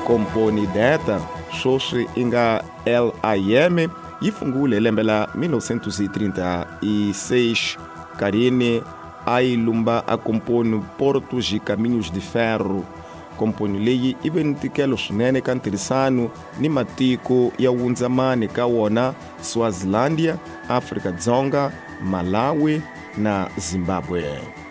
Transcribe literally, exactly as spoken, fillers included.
komponi deta xoxi inga L I M yifungule lembe la mil novecentos e trinta e seis. Carine ailumba a komponi portos e caminhos de ferro. Komponi leyi ive ni ntikelo swinene ka ntirhisano ni matiko ya wundzamani ka wona Swazilandia, Afrika-Dzonga, Malawi na Zimbabwe.